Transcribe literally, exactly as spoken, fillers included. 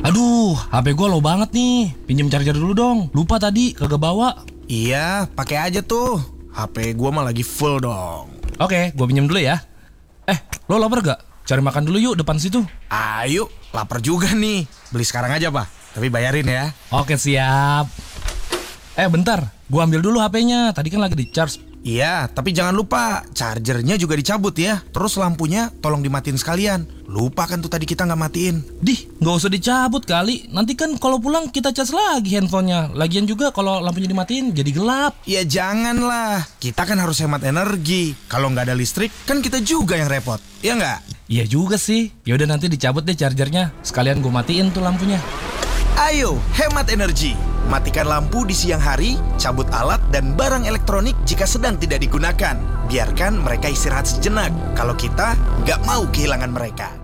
Aduh, H P gua low banget nih. Pinjem charger dulu dong. Lupa tadi, kagak bawa. Iya, pakai aja tuh. H P gua mah lagi full dong. Oke, gua pinjem dulu ya. Eh, lo lapar gak? Cari makan dulu yuk depan situ. Ayo, lapar juga nih. Beli sekarang aja, Pak. Tapi bayarin ya. Oke, siap. Eh, bentar. Gua ambil dulu H P-nya. Tadi kan lagi di-charge. Iya, tapi jangan lupa chargernya juga dicabut ya. Terus lampunya tolong dimatiin sekalian. Lupa kan tuh tadi kita nggak matiin. Dih, nggak usah dicabut kali. Nanti kan kalau pulang kita cas lagi handphonenya. Lagian juga kalau lampunya dimatiin jadi gelap. Ya janganlah. Kita kan harus hemat energi. Kalau nggak ada listrik, kan kita juga yang repot. Iya nggak? Iya juga sih. Yaudah nanti dicabut deh chargernya. Sekalian gue matiin tuh lampunya. Ayo, hemat energi. Matikan lampu di siang hari, cabut alat dan barang elektronik jika sedang tidak digunakan. Biarkan mereka istirahat sejenak. Kalau kita nggak mau kehilangan mereka.